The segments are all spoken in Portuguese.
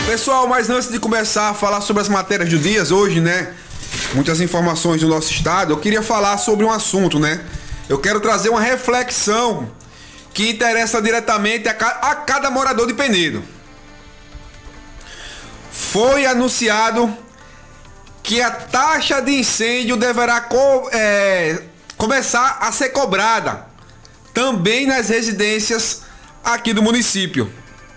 Pessoal, mas antes de começar a falar sobre as matérias do dia hoje, né? Muitas informações do nosso estado, eu queria falar sobre um assunto, né? Eu quero trazer uma reflexão que interessa diretamente a cada morador de Penedo. Foi anunciado que a taxa de incêndio deverá começar a ser cobrada também nas residências aqui do município.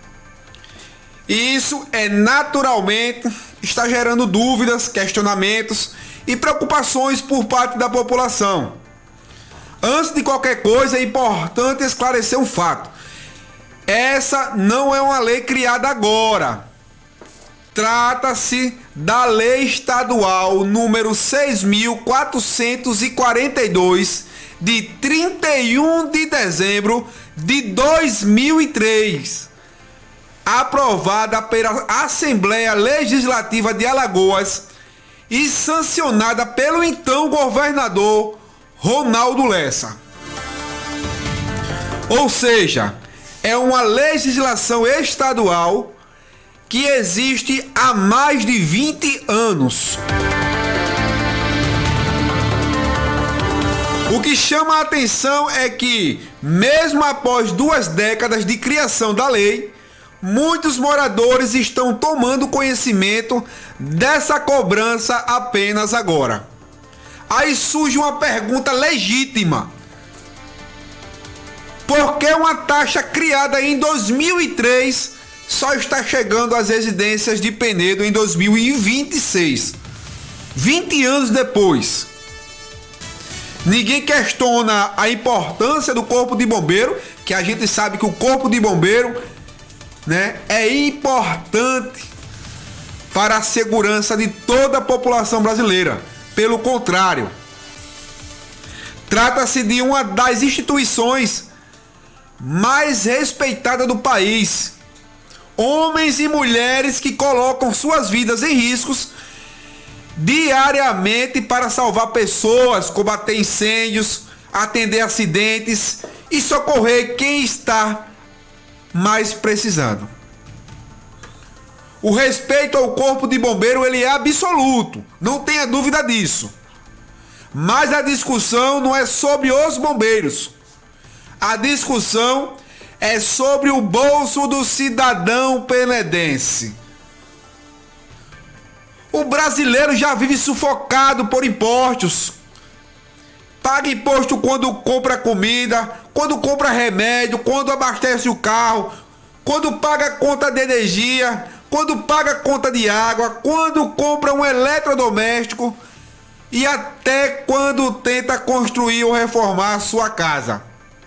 E isso naturalmente está gerando dúvidas, questionamentos e preocupações por parte da população. Antes de qualquer coisa, é importante esclarecer um fato. Essa não é uma lei criada agora. Trata-se da Lei Estadual número 6.442, de 31 de dezembro de 2003, aprovada pela Assembleia Legislativa de Alagoas e sancionada pelo então governador Ronaldo Lessa. Ou seja, é uma legislação estadual que existe há mais de 20 anos. O que chama a atenção é que, mesmo após 2 décadas de criação da lei, muitos moradores estão tomando conhecimento dessa cobrança apenas agora. Aí surge uma pergunta legítima: por que uma taxa criada em 2003 só está chegando às residências de Penedo em 2026? 20 anos depois. Ninguém questiona a importância do Corpo de Bombeiro, que a gente sabe que o Corpo de Bombeiro, né, é importante para a segurança de toda a população brasileira. Pelo contrário, trata-se de uma das instituições mais respeitadas do país. Homens e mulheres que colocam suas vidas em riscos diariamente para salvar pessoas, combater incêndios, atender acidentes e socorrer quem está mais precisando. O respeito ao Corpo de Bombeiro, ele é absoluto, não tenha dúvida disso. Mas a discussão não é sobre os bombeiros. A discussão é sobre o bolso do cidadão penedense. O brasileiro já vive sufocado por impostos. Paga imposto quando compra comida, quando compra remédio, quando abastece o carro, quando paga conta de energia, quando paga conta de água, quando compra um eletrodoméstico e até quando tenta construir ou reformar a sua casa.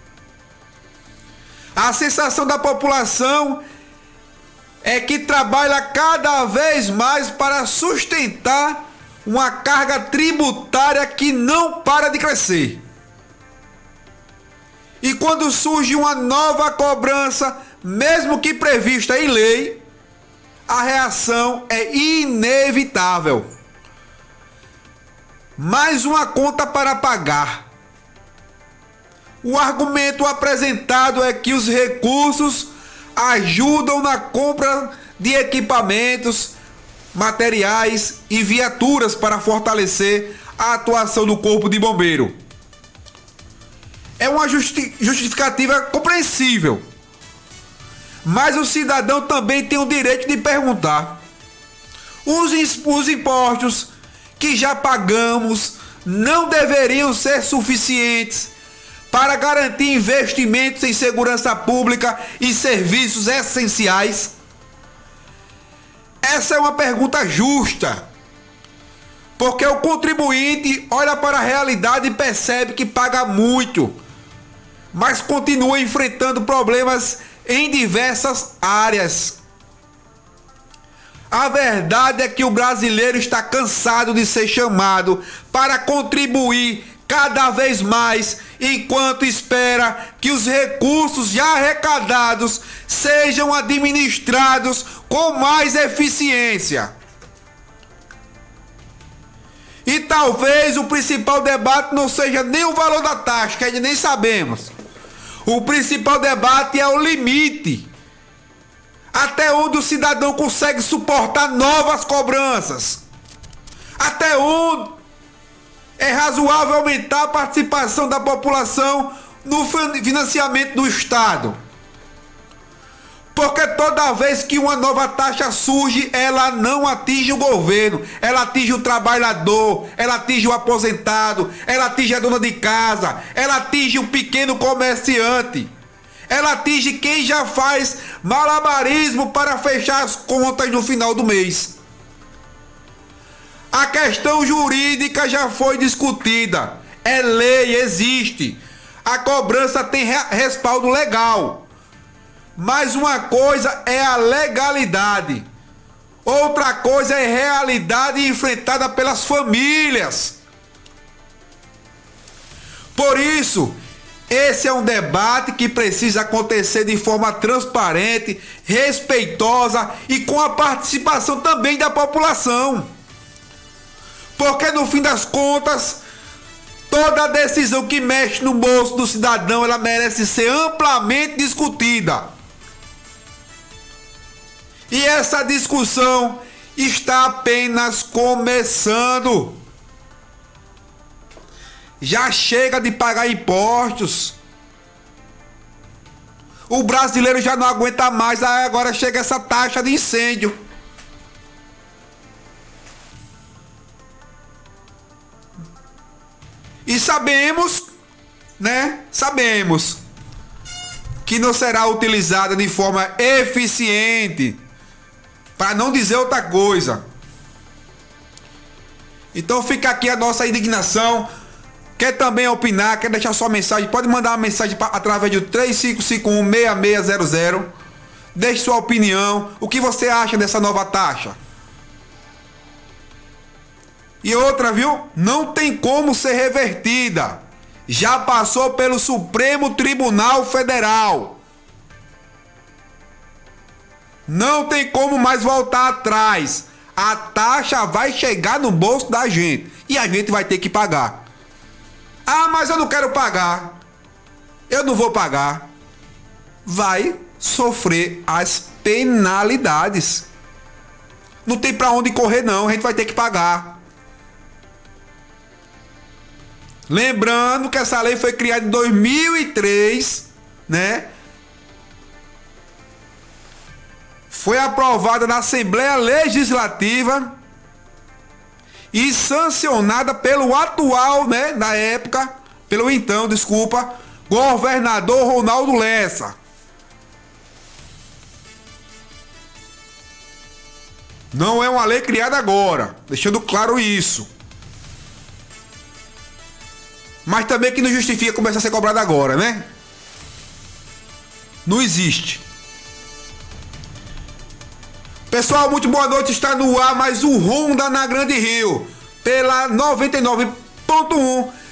A sensação da população é que trabalha cada vez mais para sustentar uma carga tributária que não para de crescer. E quando surge uma nova cobrança, mesmo que prevista em lei, a reação é inevitável. Mais uma conta para pagar. O argumento apresentado é que os recursos ajudam na compra de equipamentos, materiais e viaturas para fortalecer a atuação do Corpo de Bombeiro. É uma justificativa compreensível. Mas o cidadão também tem o direito de perguntar: os impostos que já pagamos não deveriam ser suficientes para garantir investimentos em segurança pública e serviços essenciais? Essa é uma pergunta justa, porque o contribuinte olha para a realidade e percebe que paga muito, mas continua enfrentando problemas em diversas áreas. A verdade é que o brasileiro está cansado de ser chamado para contribuir cada vez mais, enquanto espera que os recursos já arrecadados sejam administrados com mais eficiência. E talvez o principal debate não seja nem o valor da taxa, que ainda nem sabemos. O principal debate é o limite. Até onde o cidadão consegue suportar novas cobranças? Até onde é razoável aumentar a participação da população no financiamento do Estado? Porque toda vez que uma nova taxa surge, ela não atinge o governo, ela atinge o trabalhador, ela atinge o aposentado, ela atinge a dona de casa, ela atinge o pequeno comerciante, ela atinge quem já faz malabarismo para fechar as contas no final do mês. A questão jurídica já foi discutida, é lei, existe, a cobrança tem respaldo legal. Mas uma coisa é a legalidade, outra coisa é a realidade enfrentada pelas famílias. Por isso, esse é um debate que precisa acontecer de forma transparente, respeitosa e com a participação também da população. Porque no fim das contas, toda decisão que mexe no bolso do cidadão, ela merece ser amplamente discutida. E essa discussão está apenas começando. Já chega de pagar impostos. O brasileiro já não aguenta mais, agora chega essa taxa de incêndio. E sabemos, né? Sabemos que não será utilizada de forma eficiente. Para não dizer outra coisa. Então fica aqui a nossa indignação. Quer também opinar, quer deixar sua mensagem, pode mandar uma mensagem através do 3551-6600. Deixe sua opinião. O que você acha dessa nova taxa? E outra, viu? Não tem como ser revertida. Já passou pelo Supremo Tribunal Federal. Não tem como mais voltar atrás. A taxa vai chegar no bolso da gente e a gente vai ter que pagar. Ah, mas eu não quero pagar. Eu não vou pagar. Vai sofrer as penalidades. Não tem para onde correr não, a gente vai ter que pagar. Lembrando que essa lei foi criada em 2003, né? Foi aprovada na Assembleia Legislativa e sancionada pelo atual, né, na época, pelo então, governador Ronaldo Lessa. Não é uma lei criada agora, deixando claro isso. Mas também que não justifica começar a ser cobrado agora, né? Não existe. Pessoal, muito boa noite, está no ar mais um Ronda na Grande Rio, pela 99.1